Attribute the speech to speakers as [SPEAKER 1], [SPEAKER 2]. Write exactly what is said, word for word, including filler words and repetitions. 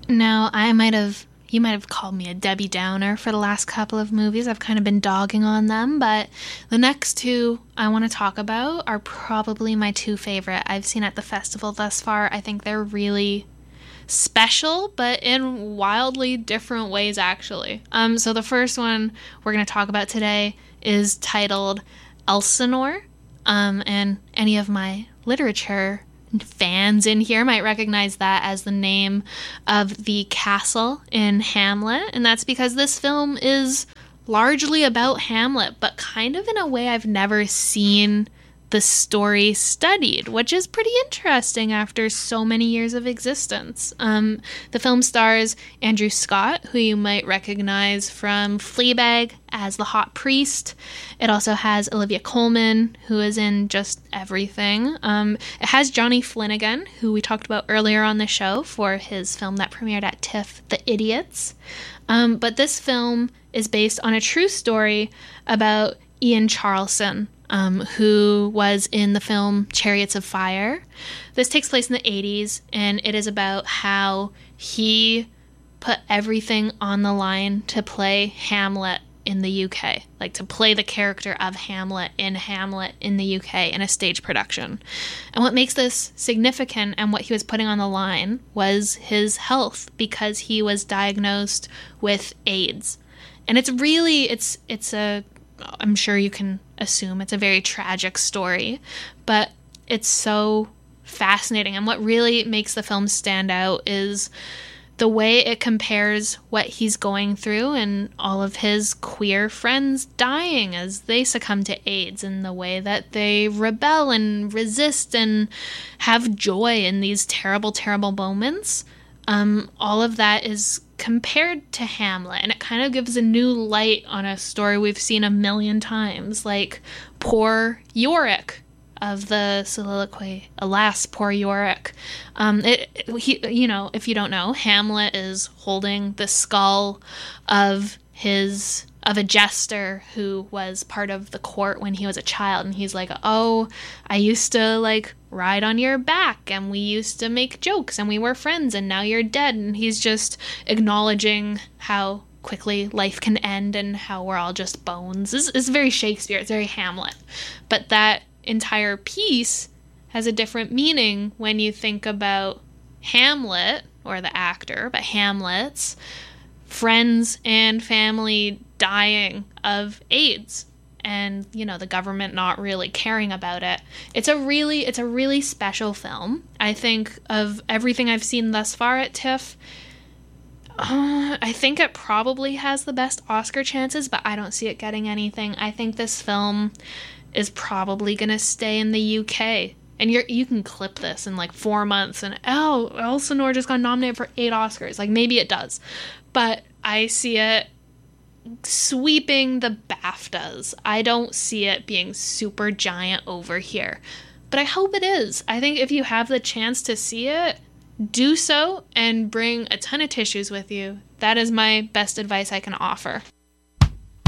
[SPEAKER 1] Now, I might have, you might have called me a Debbie Downer for the last couple of movies. I've kind of been dogging on them, but the next two I want to talk about are probably my two favorite I've seen at the festival thus far. I think they're really special, but in wildly different ways, actually. Um, so the first one we're going to talk about today is titled Elsinore, um, and any of my literature fans in here might recognize that as the name of the castle in Hamlet, and that's because this film is largely about Hamlet, but kind of in a way I've never seen the story studied, which is pretty interesting after so many years of existence. Um, the film stars Andrew Scott, who you might recognize from Fleabag as the hot priest. It also has Olivia Colman, who is in just everything. Um, it has Johnny Flanagan, who we talked about earlier on the show for his film that premiered at TIFF, The Idiots. Um, but this film is based on a true story about Ian Charleson, Um, who was in the film Chariots of Fire. This takes place in the eighties, and it is about how he put everything on the line to play Hamlet in the U K, like to play the character of Hamlet in Hamlet in the U K in a stage production. And what makes this significant and what he was putting on the line was his health, because he was diagnosed with AIDS. And it's really, it's it's a I'm sure you can assume it's a very tragic story, but it's so fascinating. And what really makes the film stand out is the way it compares what he's going through and all of his queer friends dying as they succumb to AIDS, and the way that they rebel and resist and have joy in these terrible, terrible moments. Um, all of that is compared to Hamlet, and it kind of gives a new light on a story we've seen a million times, like Poor Yorick of the soliloquy, Alas, Poor Yorick. Um, it, he, you know, if you don't know, Hamlet is holding the skull of his of a jester who was part of the court when he was a child, and he's like, oh, I used to like ride on your back, and we used to make jokes, and we were friends, and now you're dead. And he's just acknowledging how quickly life can end and how we're all just bones. It's, it's very Shakespeare, it's very Hamlet, but that entire piece has a different meaning when you think about Hamlet, or the actor, but Hamlet's friends and family dying of AIDS, and you know, the government not really caring about it. It's a really it's a really special film. I think of everything I've seen thus far at TIFF, uh, I think it probably has the best Oscar chances, but I don't see it getting anything. I think this film is probably gonna stay in the U K. And you're, you can clip this in like four months and, oh, Elsinore just got nominated for eight Oscars. Like, maybe it does. But I see it sweeping the BAFTAs. I don't see it being super giant over here. But I hope it is. I think if you have the chance to see it, do so and bring a ton of tissues with you. That is my best advice I can offer.